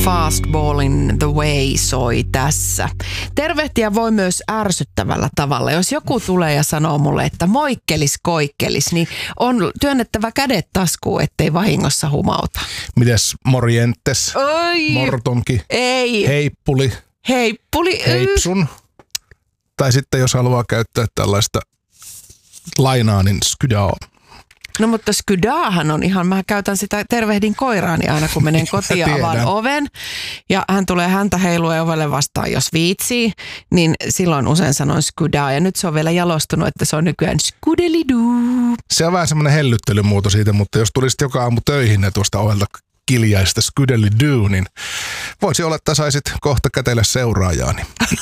Fastballin The Way soi tässä. Tervehtiä voi myös ärsyttävällä tavalla. Jos joku tulee ja sanoo mulle, että moikkelis koikkelis, niin on työnnettävä kädet taskuun, ettei vahingossa humauta. Mites morjentes? Oi. Mortonki? Ei. Heippuli? Heippuli. Heipsun? Tai sitten jos haluaa käyttää tällaista lainaa, niin skydaa. No mutta skydaahan on ihan, mä käytän sitä, tervehdin koiraani aina kun menen kotiin ja avaan oven. Ja hän tulee häntä heilua ovelle vastaan, jos viitsii, niin silloin usein sanon skydaa. Ja nyt se on vielä jalostunut, että se on nykyään skudeliduu. Se on vähän semmoinen hellyttelymuoto siitä, mutta jos tulisit joka aamu töihin ja tuosta ovelta kiljaista skudeliduu, niin voisi olla, että saisit kohta kätellä seuraajaani.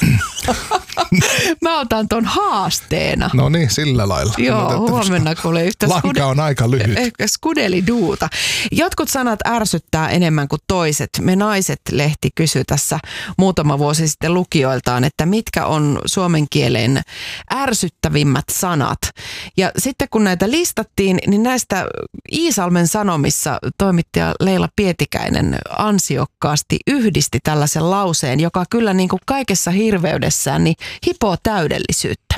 Mä otan ton haasteena. No niin, sillä lailla. Joo, huomenna kuulee yhtä lanka on aika lyhyt. Skudeliduuta. Jotkut sanat ärsyttää enemmän kuin toiset. Me Naiset-lehti kysyi tässä muutama vuosi sitten lukijoiltaan, että mitkä on suomen kielen ärsyttävimmät sanat. Ja sitten kun näitä listattiin, niin näistä Iisalmen Sanomissa toimittaja Leila Pietikäinen ansiokkaasti yhdisti tällaisen lauseen, joka kyllä niin kuin kaikessa hirveydessään niin hipoo täydellisyyttä.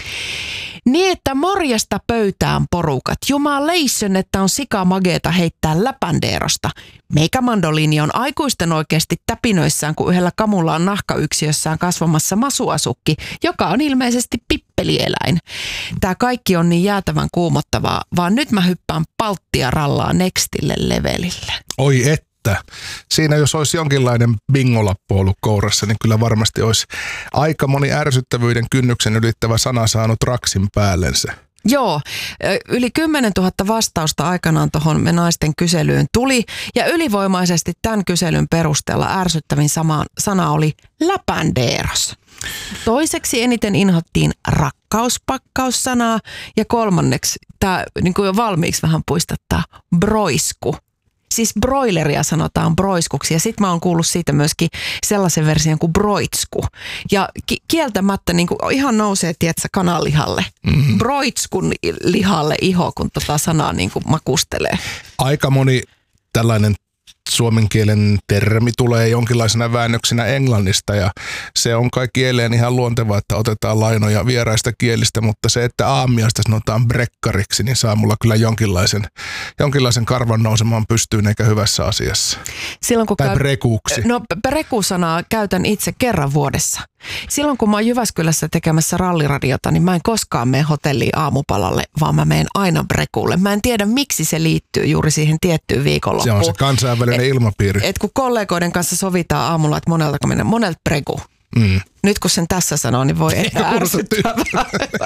Niin, että morjesta pöytään porukat. Jumalation, että on sikamageeta heittää läpändeerosta. Meikä mandoliini on aikuisten oikeasti täpinöissään, kun yhdellä kamulla on nahkayksiössään kasvamassa masuasukki, joka on ilmeisesti pippelieläin. Tää kaikki on niin jäätävän kuumottavaa, vaan nyt mä hyppään palttia rallaa nextille levelille. Oi että. Siinä jos olisi jonkinlainen bingolappu ollut kourassa, niin kyllä varmasti olisi aika moni ärsyttävyyden kynnyksen ylittävä sana saanut raksin päällensä. Joo, yli 10 000 vastausta aikanaan tuohon Me Naisten kyselyyn tuli ja ylivoimaisesti tämän kyselyn perusteella ärsyttävin sana oli läpändeeros. Toiseksi eniten inhottiin rakkauspakkaussanaa ja kolmanneksi, tämä niin kuin jo valmiiksi vähän puistattaa, broisku. Siis broileria sanotaan broiskuksi ja sitten mä oon kuullut siitä myöskin sellaisen version kuin broitsku. Ja kieltämättä niin kuin ihan nousee, tietsä, kananlihalle. Mm-hmm. Broitskun lihalle iho, kun tota sanaa niin kuin makustelee. Aika moni tällainen suomen kielen termi tulee jonkinlaisena väännöksenä englannista ja se on kai kieleen ihan luontevaa, että otetaan lainoja vieraista kielistä, mutta se, että aamiaista sanotaan brekkariksi, niin saa mulla kyllä jonkinlaisen karvan nousemaan pystyyn eikä hyvässä asiassa. Silloin, kun tai brekuuksi. No breku-sanaa käytän itse kerran vuodessa. Silloin kun mä oon Jyväskylässä tekemässä ralliradiota, niin mä en koskaan mene hotelliin aamupalalle, vaan mä menen aina brekuulle. Mä en tiedä, miksi se liittyy juuri siihen tiettyyn viikonloppuun. Se on se kansainvälinen ilmapiiri. Et kun kollegoiden kanssa sovitaan aamulla, että monelta mennään, monelta breku. Mm. Nyt kun sen tässä sanoo, niin voi että ärsyttävää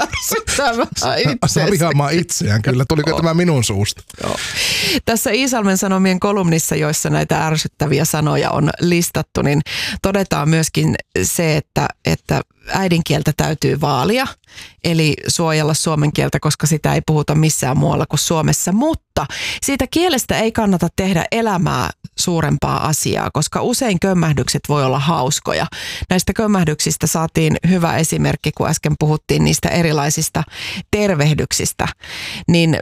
itseänsä. Saa vihaamaan itseään kyllä. Tuliko tämä minun suusta? Joo. Tässä Iisalmen Sanomien kolumnissa, joissa näitä ärsyttäviä sanoja on listattu, niin todetaan myöskin se, että äidinkieltä täytyy vaalia, eli suojella suomen kieltä, koska sitä ei puhuta missään muualla kuin Suomessa. Mutta siitä kielestä ei kannata tehdä elämää suurempaa asiaa, koska usein kömmähdykset voi olla hauskoja. Näistä kömmähdyksistä saatiin hyvä esimerkki, kun äsken puhuttiin niistä erilaisista tervehdyksistä, niin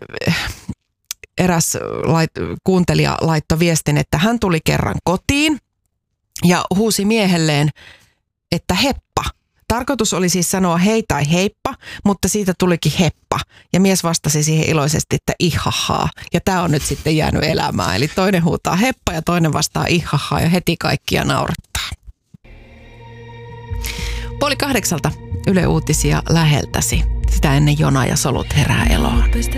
eräs kuuntelija laittoi viestin, että hän tuli kerran kotiin ja huusi miehelleen, että heppa. Tarkoitus oli siis sanoa hei tai heippa, mutta siitä tulikin heppa. Ja mies vastasi siihen iloisesti, että ihahaa. Ja tämä on nyt sitten jäänyt elämään. Eli toinen huutaa heppa ja toinen vastaa ihahaa ja heti kaikkia naurattaa. 7:30 Yle Uutisia läheltäsi. Sitä ennen Jona ja Solut herää eloon.